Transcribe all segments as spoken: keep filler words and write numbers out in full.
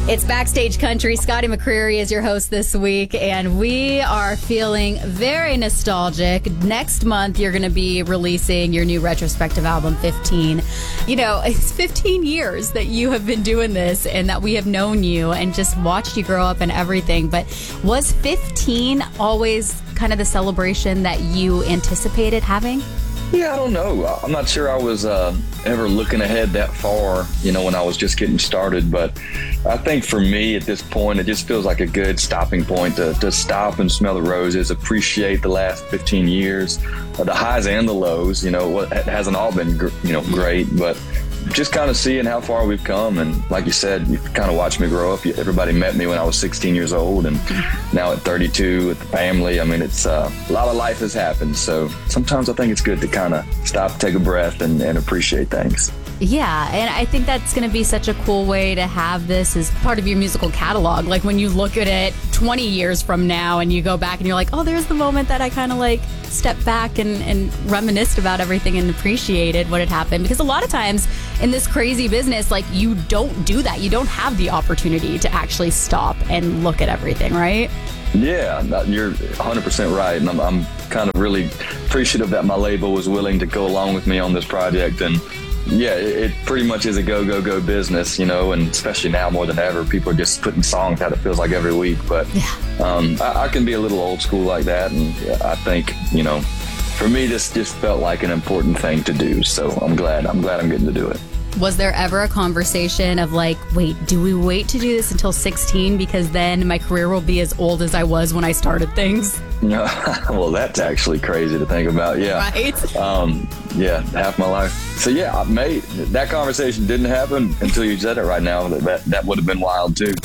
It's Backstage Country. Scotty McCreery is your host this week, and we are feeling very nostalgic. Next month, you're going to be releasing your new retrospective album, fifteen. You know, it's fifteen years that you have been doing this and that we have known you and just watched you grow up and everything. But was fifteen always kind of the celebration that you anticipated having? Yeah, I don't know. I'm not sure I was uh, ever looking ahead that far, you know, when I was just getting started. But I think for me at this point, it just feels like a good stopping point to, to stop and smell the roses, appreciate the last fifteen years, uh, the highs and the lows. You know, it hasn't all been, you know, great, but just kind of seeing how far we've come. And like you said, you kind of watched me grow up. Everybody met me when I was sixteen years old, and now at thirty-two with the family. I mean, it's uh, a lot of life has happened. So sometimes I think it's good to kind of stop, take a breath, and, and appreciate things. Yeah, and I think that's going to be such a cool way to have this as part of your musical catalog. Like when you look at it twenty years from now and you go back and you're like, oh, there's the moment that I kind of like stepped back and, and reminisced about everything and appreciated what had happened. Because a lot of times in this crazy business, like you don't do that. You don't have the opportunity to actually stop and look at everything, right? Yeah, you're one hundred percent right. And I'm, I'm kind of really appreciative that my label was willing to go along with me on this project. And yeah, it, it pretty much is a go, go, go business, you know, and especially now more than ever, people are just putting songs out, it feels like every week. But yeah. um, I, I can be a little old school like that. And I think, you know, for me, this just felt like an important thing to do. So I'm glad, I'm glad I'm getting to do it. Was there ever a conversation of like, wait, do we wait to do this until sixteen because then my career will be as old as I was when I started things? Yeah, well, that's actually crazy to think about. Yeah. Right? Um, yeah, half my life. So yeah, mate, that conversation didn't happen until you said it right now. That, that would have been wild too.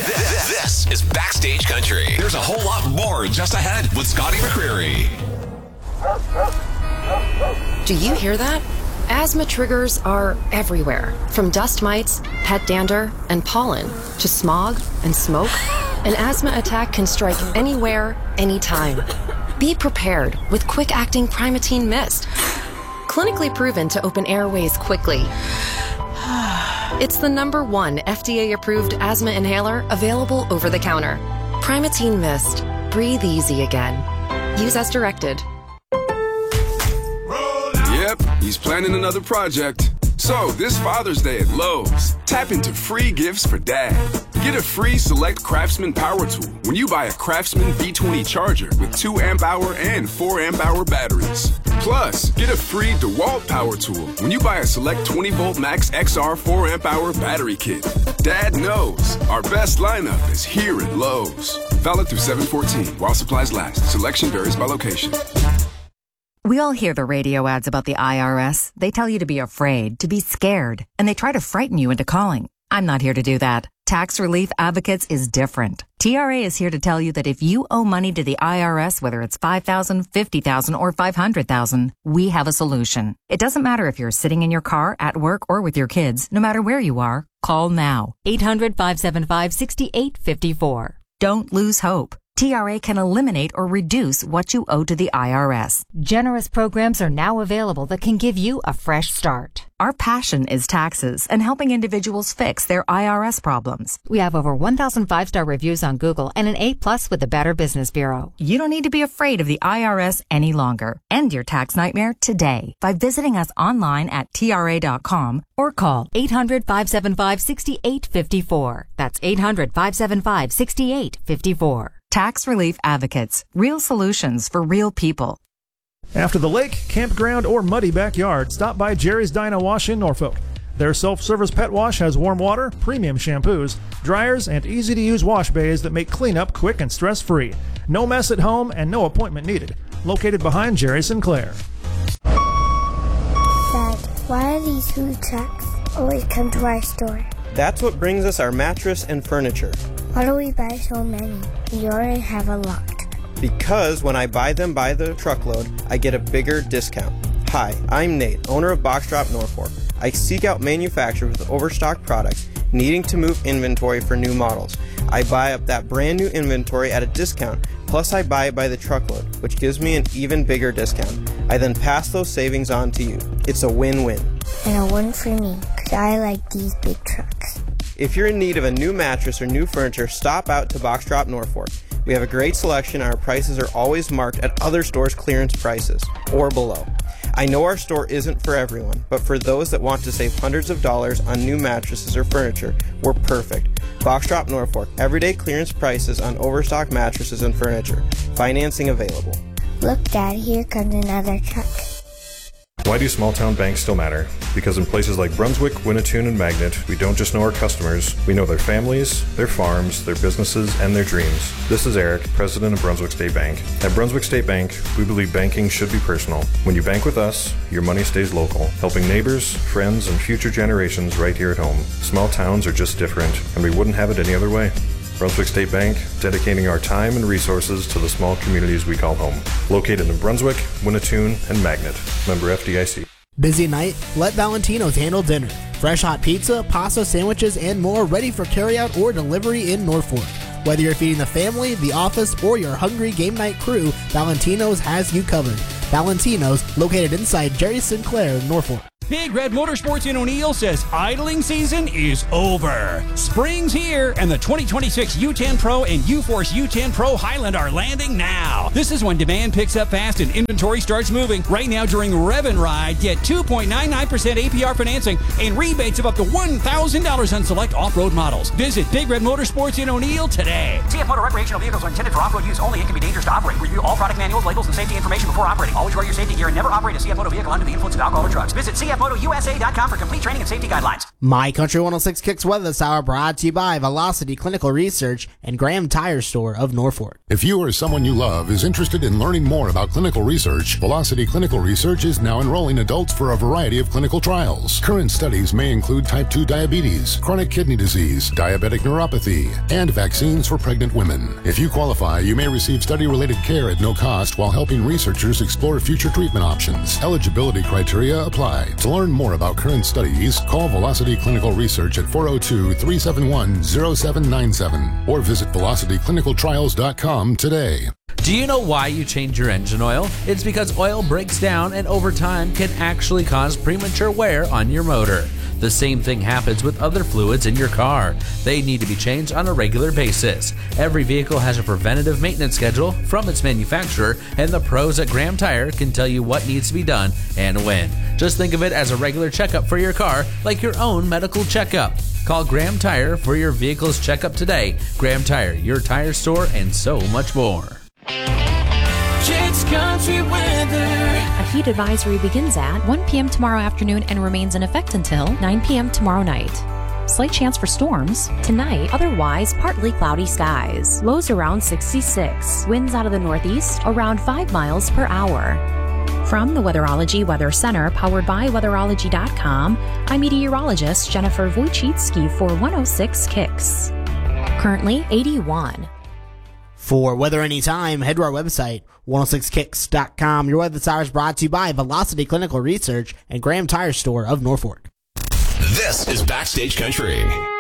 This is Backstage Country. There's a whole lot more just ahead with Scotty McCreery. Do you hear that? Asthma triggers are everywhere, from dust mites, pet dander, and pollen, to smog and smoke. An asthma attack can strike anywhere, anytime. Be prepared with quick-acting Primatene Mist. Clinically proven to open airways quickly. It's the number one F D A-approved asthma inhaler available over the counter. Primatene Mist. Breathe easy again. Use as directed. Yep, he's planning another project. So, this Father's Day at Lowe's, tap into free gifts for Dad. Get a free Select Craftsman power tool when you buy a Craftsman B twenty charger with two amp hour and four amp hour batteries. Plus, get a free DeWalt power tool when you buy a Select twenty volt Max X R four amp hour battery kit. Dad knows our best lineup is here at Lowe's. Valid through seven fourteen while supplies last. Selection varies by location. We all hear the radio ads about the I R S. They tell you to be afraid, to be scared, and they try to frighten you into calling. I'm not here to do that. Tax Relief Advocates is different. T R A is here to tell you that if you owe money to the I R S, whether it's five thousand dollars, fifty thousand dollars, or five hundred thousand dollars, we have a solution. It doesn't matter if you're sitting in your car, at work, or with your kids. No matter where you are, call now. eight hundred, five seven five, six eight five four. Don't lose hope. T R A can eliminate or reduce what you owe to the I R S. Generous programs are now available that can give you a fresh start. Our passion is taxes and helping individuals fix their I R S problems. We have over one thousand five-star reviews on Google and an A plus with the Better Business Bureau. You don't need to be afraid of the I R S any longer. End your tax nightmare today by visiting us online at T R A dot com or call eight hundred, five seven five, six eight five four. That's eight hundred, five seven five, six eight five four. Tax Relief Advocates. Real solutions for real people. After the lake, campground, or muddy backyard, stop by Jerry's Dino Wash in Norfolk. Their self-service pet wash has warm water, premium shampoos, dryers, and easy-to-use wash bays that make cleanup quick and stress-free. No mess at home and no appointment needed. Located behind Jerry Sinclair. Dad, why do these food trucks always come to our store? That's what brings us our mattress and furniture. Why do we buy so many? We already have a lot. Because when I buy them by the truckload, I get a bigger discount. Hi, I'm Nate, owner of Box Drop Norfolk. I seek out manufacturers with overstocked products, needing to move inventory for new models. I buy up that brand new inventory at a discount, plus I buy it by the truckload, which gives me an even bigger discount. I then pass those savings on to you. It's a win-win. And a win for me, because I like these big trucks. If you're in need of a new mattress or new furniture, stop out to Box Drop Norfolk. We have a great selection and our prices are always marked at other stores' clearance prices or below. I know our store isn't for everyone, but for those that want to save hundreds of dollars on new mattresses or furniture, we're perfect. Box Drop Norfolk, everyday clearance prices on overstock mattresses and furniture. Financing available. Look, Dad, here comes another truck. Why do small town banks still matter? Because in places like Brunswick, Winnetoon, and Magnet, we don't just know our customers, we know their families, their farms, their businesses, and their dreams. This is Eric, president of Brunswick State Bank. At Brunswick State Bank, we believe banking should be personal. When you bank with us, your money stays local, helping neighbors, friends, and future generations right here at home. Small towns are just different, and we wouldn't have it any other way. Brunswick State Bank, dedicating our time and resources to the small communities we call home. Located in Brunswick, Winnetoon, and Magnet. Member F D I C. Busy night? Let Valentino's handle dinner. Fresh hot pizza, pasta, sandwiches, and more ready for carryout or delivery in Norfolk. Whether you're feeding the family, the office, or your hungry game night crew, Valentino's has you covered. Valentino's, located inside Jerry Sinclair in Norfolk. Big Red Motorsports in O'Neill says idling season is over. Spring's here, and the twenty twenty-six U ten Pro and U-Force U ten Pro Highland are landing now. This is when demand picks up fast and inventory starts moving. Right now during Rev and Ride, get two point nine nine percent A P R financing and rebates of up to one thousand dollars on select off-road models. Visit Big Red Motorsports in O'Neill today. C F Motor recreational vehicles are intended for off-road use only and can be dangerous to operate. Review all product manuals, labels, and safety information before operating. Always wear your safety gear and never operate a C F Moto vehicle under the influence of alcohol or drugs. Visit C F Moto U S A dot com for complete training and safety guidelines. My Country one oh six Kicks weather this hour brought to you by Velocity Clinical Research and Graham Tire Store of Norfolk. If you or someone you love is interested in learning more about clinical research, Velocity Clinical Research is now enrolling adults for a variety of clinical trials. Current studies may include type two diabetes, chronic kidney disease, diabetic neuropathy, and vaccines for pregnant women. If you qualify, you may receive study-related care at no cost while helping researchers explore future treatment options. Eligibility criteria apply. To learn more about current studies, call Velocity Clinical Research at four oh two, three seven one, oh seven nine seven or visit velocity clinical trials dot com today. Do you know why you change your engine oil? It's because oil breaks down and over time can actually cause premature wear on your motor. The same thing happens with other fluids in your car. They need to be changed on a regular basis. Every vehicle has a preventative maintenance schedule from its manufacturer, and the pros at Graham Tire can tell you what needs to be done and when. Just think of it as a regular checkup for your car, like your own medical checkup. Call Graham Tire for your vehicle's checkup today. Graham Tire, your tire store, and so much more. Kids Country Weather. A heat advisory begins at one p.m. tomorrow afternoon and remains in effect until nine p.m. tomorrow night. Slight chance for storms tonight, otherwise partly cloudy skies. Lows around sixty-six. Winds out of the northeast around five miles per hour. From the Weatherology Weather Center, powered by weatherology dot com, I'm meteorologist Jennifer Wojcicki for one oh six Kicks. Currently eighty-one. For weather anytime, head to our website, one oh six kicks dot com. Your weather star is brought to you by Velocity Clinical Research and Graham Tire Store of Norfolk. This is Backstage Country.